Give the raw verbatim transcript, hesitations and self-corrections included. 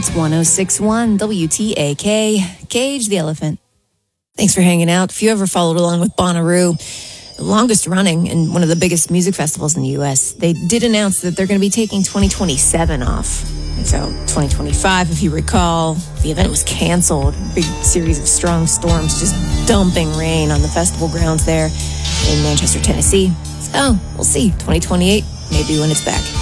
It's one oh six point one W T A K, Cage the Elephant. Thanks for hanging out. If you ever followed along with Bonnaroo, the longest running and one of the biggest music festivals in the U S, they did announce that they're going to be taking twenty twenty-seven off. So twenty twenty-five, if you recall, the event was canceled. A big series of strong storms just dumping rain on the festival grounds there in Manchester, Tennessee. So we'll see. twenty twenty-eight, maybe when it's back.